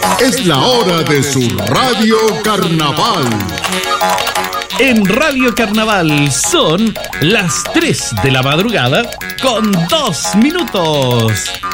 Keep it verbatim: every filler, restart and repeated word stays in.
Es la hora de su Radio Carnaval. En Radio Carnaval son las tres de la madrugada con dos minutos.